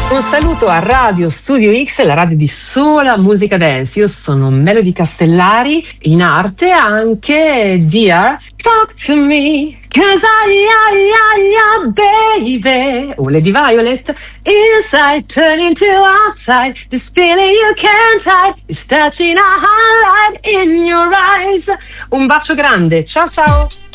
Un saluto a Radio Studio X, la radio di sola musica dance. Io sono Melody Castellari, in arte anche Dear Talk to Me, cause baby. Oh, Lady Violet, inside turning to outside, this feeling you can't hide, is touching a highlight in your eyes. Un bacio grande, ciao ciao.